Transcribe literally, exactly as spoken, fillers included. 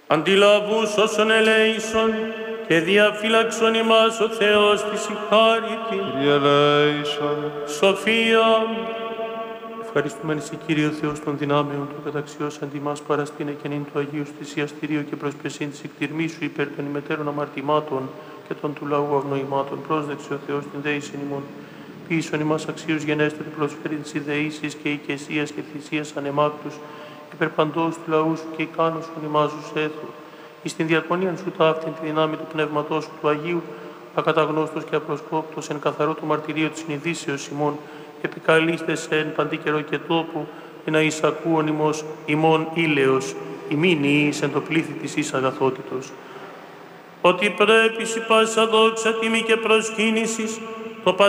Αντιλαβούς όσων ελέησον και διαφύλαξον ημάς ο Θεός της ηχάρητη. Κύριε ελέησον. Σοφία. Ευχαριστούμενοι σε Κύριο Θεός των δυνάμεων του καταξιός αντι μας παραστήνε και νυν του Αγίου θυσιαστηρίου και προσπεσίν της εκτιρμήσου υπέρ των ημετέρων αμαρτημάτων και των του λαού αγνοημάτων. Πρόσδεξε ο Θεός την δέησιν ημών. Ποιήσον ημάς αξίους γενέστερη προσφέρειν της ιδεήσης και οικεσίας και θυσίας ανεμάκτους υπέρ παντός του λαού σου και ικάνωσον ημάς τους έθου. Εις την διακονίαν σου ταύτην τη δυνάμει του πνεύματός σου του Αγίου, ακαταγνώστος και απροσκόπτος εν καθαρό του μαρτυρίου της συνειδήσεως ημών, επικαλείστε εν παντή καιρό και τόπου, και να εισακούον ημός ημών ήλαιος, ημίν εις εν το πλήθη της εις αγαθότητος. Ότι πρέπει σοι πάσα δόξα τιμή και προσκύνησης, το